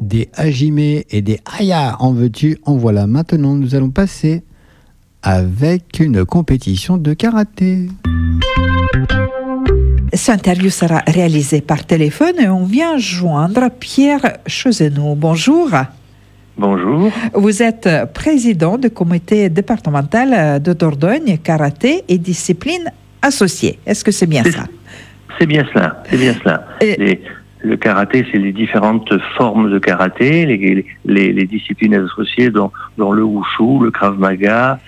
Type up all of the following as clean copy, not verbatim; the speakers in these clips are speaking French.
Des hajime et des aya en veux-tu, en voilà. Maintenant, nous allons passer avec une compétition de karaté. Cette interview sera réalisée par téléphone et on vient joindre Pierre Choseno. Bonjour. Bonjour. Vous êtes président du comité départemental de Dordogne, karaté et discipline associée. Est-ce que c'est bien ça? C'est bien cela, c'est bien cela. Le karaté, c'est les différentes formes de karaté, les disciplines associées dont le wushu, le krav maga,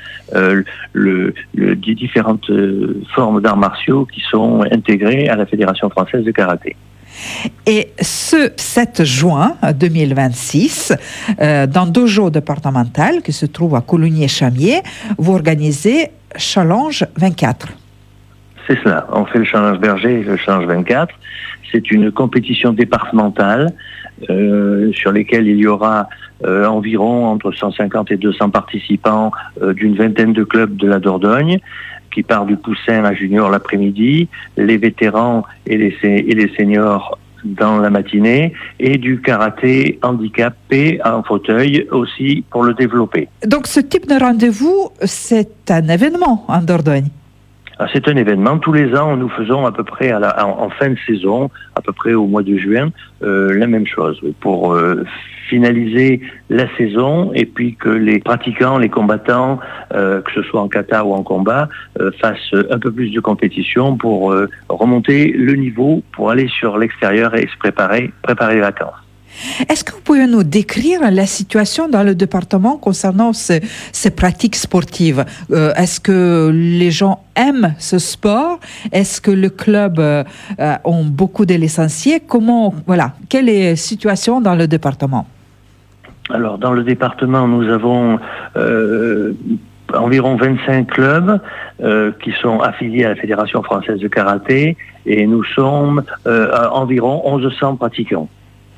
les différentes formes d'arts martiaux qui sont intégrées à la Fédération française de karaté. Et ce 7 juin 2026, dans Dojo départemental qui se trouve à Coulugny-Chamiers, vous organisez Challenge 24. C'est cela, on fait le Challenge Berger et le Challenge 24. C'est une compétition départementale sur lesquelles il y aura environ entre 150 et 200 participants d'une vingtaine de clubs de la Dordogne, qui part du poussin à junior l'après-midi, les vétérans et les seniors dans la matinée, et du karaté handicapé en fauteuil aussi pour le développer. Donc ce type de rendez-vous, c'est un événement en Dordogne? C'est un événement. Tous les ans, nous faisons à peu près en fin de saison, à peu près au mois de juin, la même chose pour finaliser la saison et puis que les pratiquants, les combattants, que ce soit en kata ou en combat, fassent un peu plus de compétition pour remonter le niveau, pour aller sur l'extérieur et se préparer les vacances. Est-ce que vous pouvez nous décrire la situation dans le département concernant ces pratiques sportives? Est-ce que les gens aiment ce sport? Est-ce que le club ont beaucoup de licenciés? Quelle est la situation dans le département? Alors, dans le département, nous avons environ 25 clubs qui sont affiliés à la Fédération française de karaté et nous sommes environ 1100 pratiquants.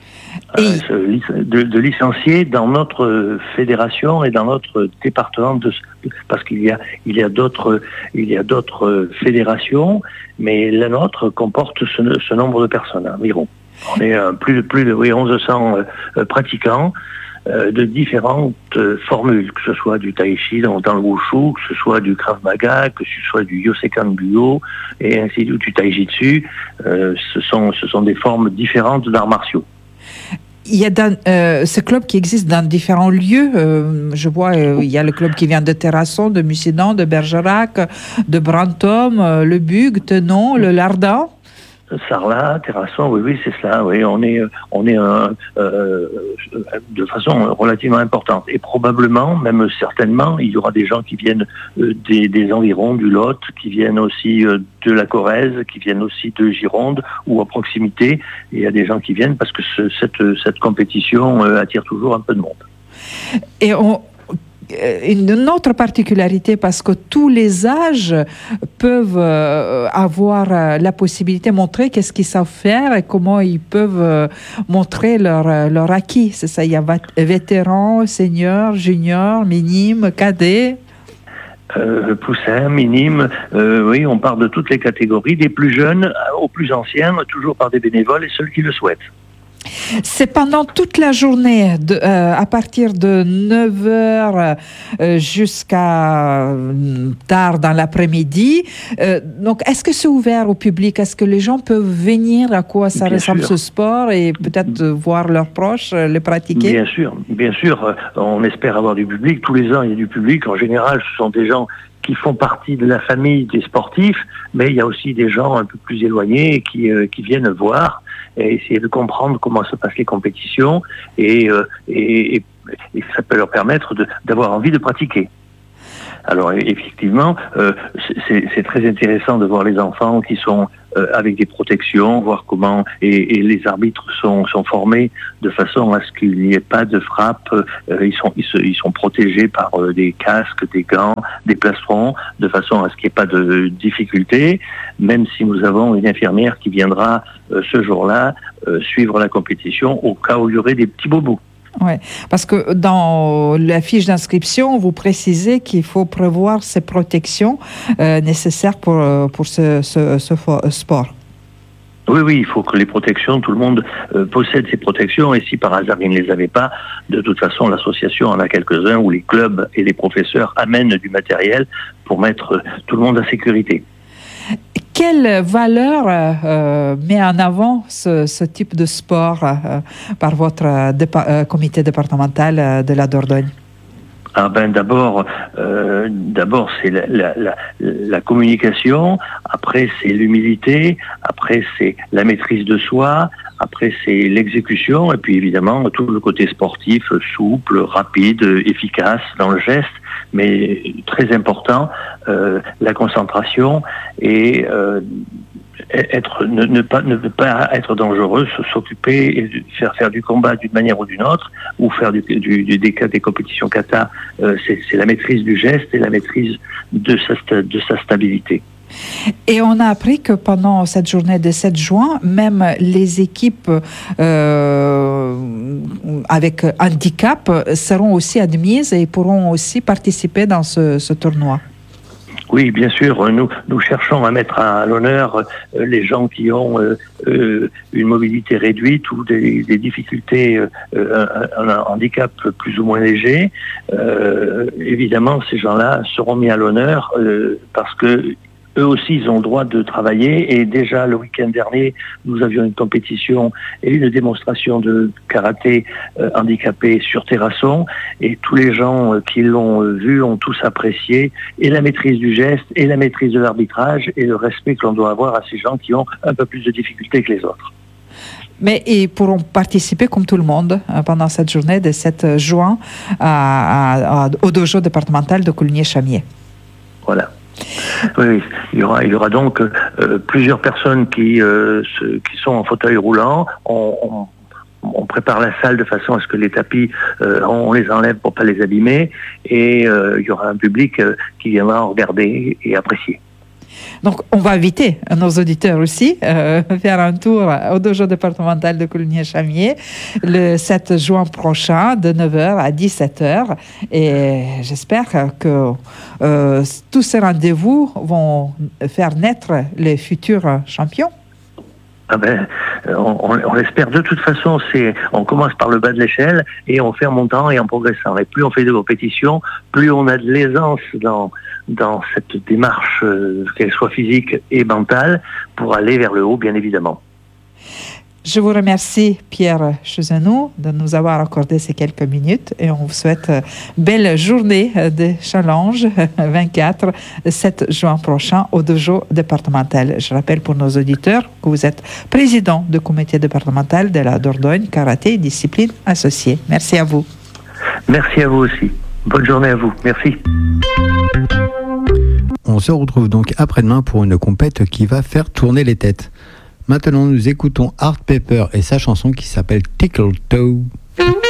De licenciés dans notre fédération et dans notre département parce qu'il y a d'autres fédérations, mais la nôtre comporte ce nombre de personnes environ. On est plus de 1100 pratiquants de différentes formules, que ce soit du tai chi dans le wushu, que ce soit du krav maga, que ce soit du yosekan budo et ainsi de suite, du tai jitsu. Ce sont des formes différentes d'arts martiaux. Il y a ce club qui existe dans différents lieux. Je vois, il y a le club qui vient de Terrasson, de Mussidan, de Bergerac, de Brantôme, le Bug, Tenon, le Lardin. Sarlat, Terrasson, oui, c'est cela. Oui, on est de façon relativement importante. Et probablement, même certainement, il y aura des gens qui viennent des environs, du Lot, qui viennent aussi de la Corrèze, qui viennent aussi de Gironde ou à proximité. Et il y a des gens qui viennent parce que cette compétition attire toujours un peu de monde. Et une autre particularité, parce que tous les âges peuvent avoir la possibilité de montrer qu'est-ce qu'ils savent faire et comment ils peuvent montrer leur acquis. C'est ça, il y a vétérans, seniors, juniors, minimes, cadets. Poussin, minime, oui, on part de toutes les catégories, des plus jeunes aux plus anciens, toujours par des bénévoles et ceux qui le souhaitent. C'est pendant toute la journée, à partir de 9h jusqu'à tard dans l'après-midi. Donc, est-ce que c'est ouvert au public? Est-ce que les gens peuvent venir à quoi ça ressemble ce sport et peut-être voir leurs proches le pratiquer? Bien sûr. On espère avoir du public. Tous les ans, il y a du public. En général, ce sont des gens qui font partie de la famille des sportifs, mais il y a aussi des gens un peu plus éloignés qui viennent voir et essayer de comprendre comment se passent les compétitions et ça peut leur permettre d'avoir envie de pratiquer. Alors effectivement, c'est très intéressant de voir les enfants qui sont avec des protections, voir comment et les arbitres sont formés de façon à ce qu'il n'y ait pas de frappe. Ils sont protégés par des casques, des gants, des plastrons, de façon à ce qu'il n'y ait pas de difficulté. Même si nous avons une infirmière qui viendra ce jour-là suivre la compétition au cas où il y aurait des petits bobos. Oui, parce que dans la fiche d'inscription, vous précisez qu'il faut prévoir ces protections nécessaires pour ce sport. Oui, il faut que les protections, tout le monde possède ces protections, et si par hasard il ne les avait pas, de toute façon l'association en a quelques-uns où les clubs et les professeurs amènent du matériel pour mettre tout le monde en sécurité. Quelle valeur met en avant ce type de sport par votre comité départemental de la Dordogne? D'abord c'est la communication, après c'est l'humilité, après c'est la maîtrise de soi, après c'est l'exécution, et puis évidemment tout le côté sportif, souple, rapide, efficace dans le geste, mais très important, la concentration et ne pas être dangereux, s'occuper et faire du combat d'une manière ou d'une autre, ou faire des compétitions kata, c'est la maîtrise du geste et la maîtrise de sa stabilité. Et on a appris que pendant cette journée de 7 juin, même les équipes avec handicap seront aussi admises et pourront aussi participer dans ce tournoi. Oui, bien sûr, nous cherchons à mettre à l'honneur les gens qui ont une mobilité réduite ou des difficultés, un handicap plus ou moins léger. Évidemment, ces gens-là seront mis à l'honneur parce que eux aussi, ils ont le droit de travailler, et déjà le week-end dernier, nous avions une compétition et une démonstration de karaté handicapé sur terrasson, et tous les gens qui l'ont vu ont tous apprécié et la maîtrise du geste et la maîtrise de l'arbitrage et le respect que l'on doit avoir à ces gens qui ont un peu plus de difficultés que les autres. Mais ils pourront participer comme tout le monde pendant cette journée de 7 juin au dojo départemental de Coligny-Chamier. Voilà. Oui, il y aura donc plusieurs personnes qui sont en fauteuil roulant. On prépare la salle de façon à ce que les tapis, on les enlève pour pas les abîmer, et il y aura un public qui viendra regarder et apprécier. Donc, on va inviter nos auditeurs aussi faire un tour au dojo départemental de Coligny-Chamier le 7 juin prochain de 9h à 17h. Et j'espère que tous ces rendez-vous vont faire naître les futurs champions. On l'espère. De toute façon, on commence par le bas de l'échelle et on fait en montant et en progressant. Et plus on fait de compétitions, plus on a de l'aisance dans cette démarche, qu'elle soit physique et mentale, pour aller vers le haut, bien évidemment. Je vous remercie, Pierre Chezanneau, de nous avoir accordé ces quelques minutes, et on vous souhaite belle journée de challenge 24, 7 juin prochain au dojo départemental. Je rappelle pour nos auditeurs que vous êtes président du comité départemental de la Dordogne, karaté et discipline associée. Merci à vous. Merci à vous aussi. Bonne journée à vous. Merci. On se retrouve donc après-demain pour une compète qui va faire tourner les têtes. Maintenant, nous écoutons Art Pepper et sa chanson qui s'appelle Tickle Toe.